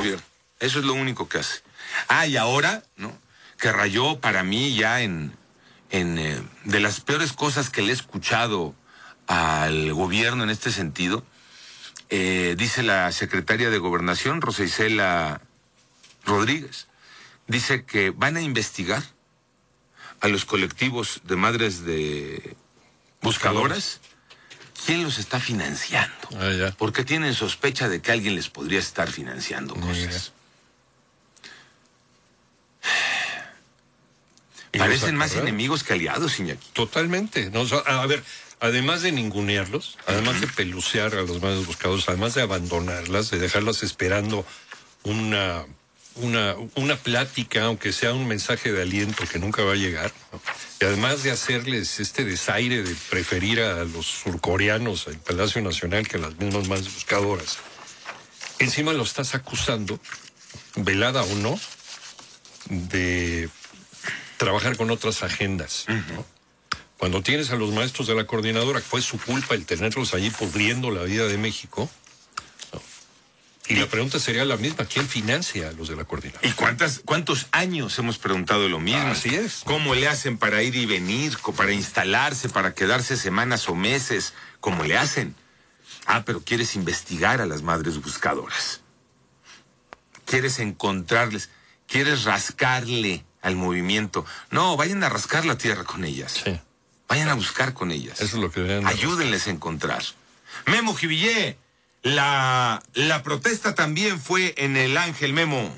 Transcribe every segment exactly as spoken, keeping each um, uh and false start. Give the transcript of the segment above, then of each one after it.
gobierno. Eso es lo único que hace. Ah, y ahora, ¿no? Que rayó para mí ya en, en eh, de las peores cosas que le he escuchado al gobierno en este sentido, eh, dice la secretaria de Gobernación, Rosa Isela Rodríguez, dice que van a investigar a los colectivos de madres de buscadoras, quién los está financiando. Ah, ya. Porque tienen sospecha de que alguien les podría estar financiando cosas. Parecen más enemigos que aliados, Iñaki. Totalmente. No, a ver, además de ningunearlos, además de pelucear a los madres buscadores, además de abandonarlas, de dejarlas esperando una, una, una plática, aunque sea un mensaje de aliento que nunca va a llegar, ¿no? Y además de hacerles este desaire de preferir a los surcoreanos al Palacio Nacional que a las mismas madres buscadoras, encima lo estás acusando, velada o no, de trabajar con otras agendas, ¿no? Cuando tienes a los maestros de la coordinadora, fue su culpa el tenerlos allí pudriendo la vida de México, ¿no? Y la pregunta sería la misma, ¿quién financia a los de la coordinadora? ¿Y cuántas, cuántos años hemos preguntado lo mismo? Así es. ¿Cómo le hacen para ir y venir, para instalarse, para quedarse semanas o meses? ¿Cómo le hacen? Ah, pero quieres investigar a las madres buscadoras. Quieres encontrarles, quieres rascarle al movimiento. No, vayan a rascar la tierra con ellas. Sí. Vayan a buscar con ellas. Eso es lo que deben. Ayúdenles a encontrar. Memo Jivillé, la, la protesta también fue en el Ángel, Memo.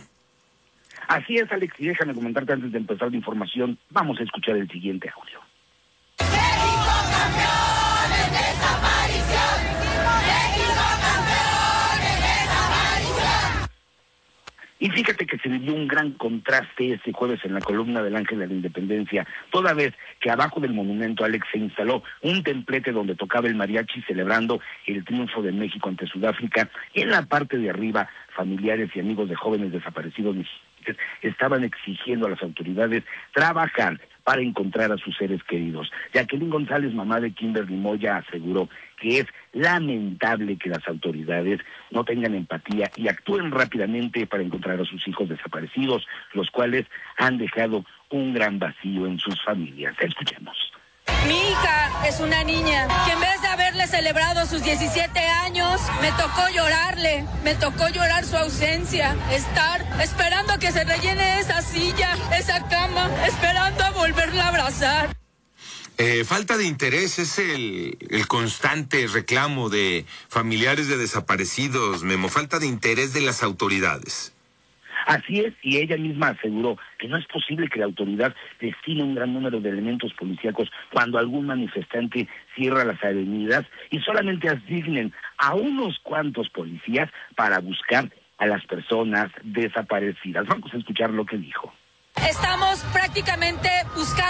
Así es, Alex, y déjame comentarte antes de empezar la información. Vamos a escuchar el siguiente audio. ¡México campeón en desaparición! ¡México campeón en desaparición! Y fíjate que se vivió un gran contraste este jueves en la columna del Ángel de la Independencia, toda vez que abajo del monumento, Alex, se instaló un templete donde tocaba el mariachi celebrando el triunfo de México ante Sudáfrica. Y en la parte de arriba, familiares y amigos de jóvenes desaparecidos estaban exigiendo a las autoridades trabajar para encontrar a sus seres queridos. Jacqueline González, mamá de Kimberly Moya, aseguró que es lamentable que las autoridades no tengan empatía y actúen rápidamente para encontrar a sus hijos desaparecidos, los cuales han dejado un gran vacío en sus familias. Escuchemos. Mi hija es una niña que en vez de haberle celebrado sus diecisiete años, me tocó llorarle, me tocó llorar su ausencia, estar esperando a que se rellene esa silla, esa cama, esperando a volverla a abrazar. Eh, falta de interés es el, el constante reclamo de familiares de desaparecidos, Memo, falta de interés de las autoridades. Así es, y ella misma aseguró que no es posible que la autoridad destine un gran número de elementos policíacos cuando algún manifestante cierra las avenidas y solamente asignen a unos cuantos policías para buscar a las personas desaparecidas. Vamos a escuchar lo que dijo. Estamos prácticamente buscando